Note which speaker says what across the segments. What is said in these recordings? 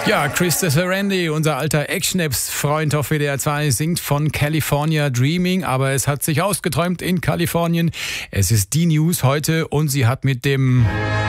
Speaker 1: Ja, Christopher Randy, unser alter Action-Apps-Freund auf WDR 2, singt von California Dreaming, aber es hat sich ausgeträumt in Kalifornien. Es ist die News heute und sie hat mit dem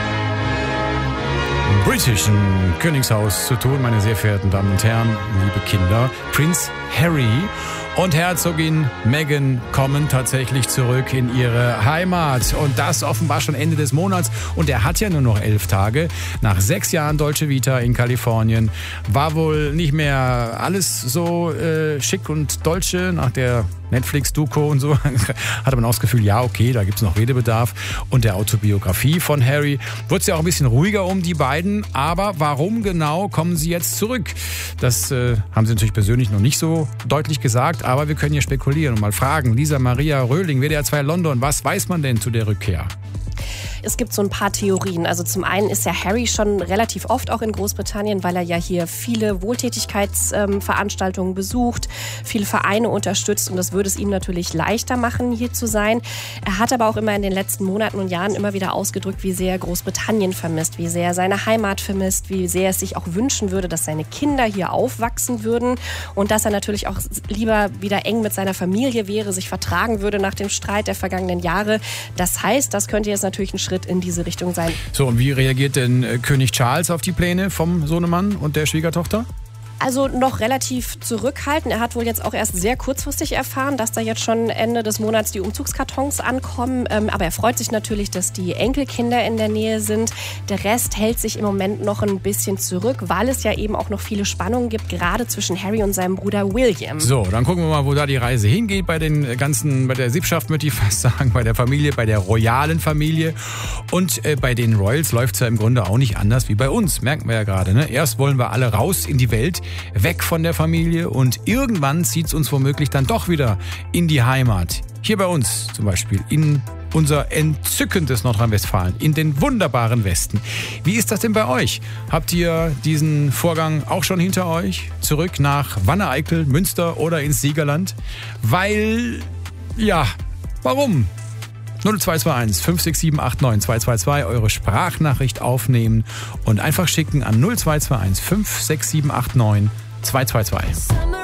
Speaker 1: britischen Königshaus zu tun, meine sehr verehrten Damen und Herren, liebe Kinder. Prinz Harry und Herzogin Meghan kommen tatsächlich zurück in ihre Heimat. Und das offenbar schon Ende des Monats. Und er hat ja nur noch 11 Tage. Nach 6 Jahren Dolce Vita in Kalifornien war wohl nicht mehr alles so schick und dolce. Nach der Netflix-Doku und so hatte man auch das Gefühl, ja okay, da gibt es noch Redebedarf. Und der Autobiografie von Harry wird es ja auch ein bisschen ruhiger um die beiden. Aber warum genau kommen sie jetzt zurück? Das haben sie natürlich persönlich noch nicht so deutlich gesagt. Aber wir können hier spekulieren und mal fragen. Lisa Maria Röhling, WDR 2 London, was weiß man denn zu der Rückkehr?
Speaker 2: Es gibt so ein paar Theorien. Also zum einen ist ja Harry schon relativ oft auch in Großbritannien, weil er ja hier viele Wohltätigkeitsveranstaltungen besucht, viele Vereine unterstützt und das würde es ihm natürlich leichter machen, hier zu sein. Er hat aber auch immer in den letzten Monaten und Jahren immer wieder ausgedrückt, wie sehr er Großbritannien vermisst, wie sehr er seine Heimat vermisst, wie sehr er sich auch wünschen würde, dass seine Kinder hier aufwachsen würden und dass er natürlich auch lieber wieder eng mit seiner Familie wäre, sich vertragen würde nach dem Streit der vergangenen Jahre. Das heißt, das könnte jetzt natürlich ein Schritt in diese Richtung sein.
Speaker 1: So, und wie reagiert denn König Charles auf die Pläne vom Sohnemann und der Schwiegertochter?
Speaker 2: Also noch relativ zurückhaltend. Er hat wohl jetzt auch erst sehr kurzfristig erfahren, dass da jetzt schon Ende des Monats die Umzugskartons ankommen. Aber er freut sich natürlich, dass die Enkelkinder in der Nähe sind. Der Rest hält sich im Moment noch ein bisschen zurück, weil es ja eben auch noch viele Spannungen gibt, gerade zwischen Harry und seinem Bruder William.
Speaker 1: So, dann gucken wir mal, wo da die Reise hingeht bei den bei der Sippschaft, möchte ich fast sagen, bei der Familie, bei der royalen Familie. Und bei den Royals läuft es ja im Grunde auch nicht anders wie bei uns, merken wir ja gerade. Ne? Erst wollen wir alle raus in die Welt, weg von der Familie und irgendwann zieht es uns womöglich dann doch wieder in die Heimat. Hier bei uns zum Beispiel, in unser entzückendes Nordrhein-Westfalen, in den wunderbaren Westen. Wie ist das denn bei euch? Habt ihr diesen Vorgang auch schon hinter euch? Zurück nach Wanne-Eickel, Münster oder ins Siegerland? Weil, ja, warum? 0221 56789 222 eure Sprachnachricht aufnehmen und einfach schicken an 0221 56789 222.